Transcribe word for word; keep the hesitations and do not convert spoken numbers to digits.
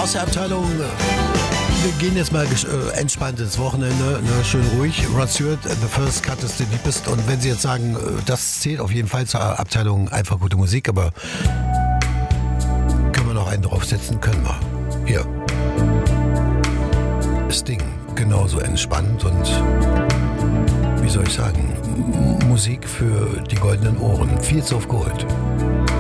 aus der Abteilung. Wir gehen jetzt mal äh, entspannt ins Wochenende, ne, schön ruhig. Rod Stewart, The First Cut is the Deepest. Und wenn Sie jetzt sagen, äh, das zählt auf jeden Fall zur Abteilung einfach gute Musik, aber können wir noch einen draufsetzen? Können wir. Hier. Sting, genauso entspannt und wie soll ich sagen, M- Musik für die goldenen Ohren. Fields of Gold.